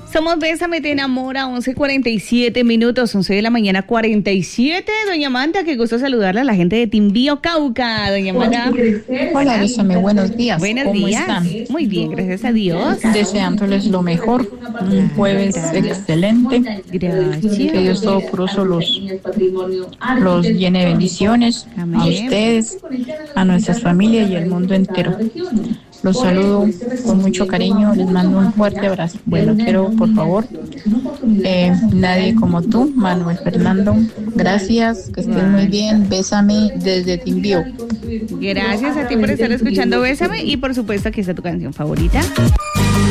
Somos Bésame, te enamora, 11:47 minutos, 11 de la mañana, 47. Doña Amanda, qué gusto saludarla a la gente de Timbío, Cauca. Doña Amanda. Hola, Bésame, buenos días. Buenos ¿Cómo días. están? Muy bien, gracias a Dios. Deseándoles lo mejor. Un jueves excelente. Gracias. Que Dios Todopoderoso los llene de bendiciones. Amén. A ustedes, a nuestras familias y al mundo entero. Los saludo con mucho cariño, les mando un fuerte abrazo. Bueno, quiero, por favor, nadie como tú, Manuel Fernando. Gracias, que estés muy bien. Bésame desde Timbío. Gracias a ti por estar escuchando Bésame y por supuesto aquí está tu canción favorita.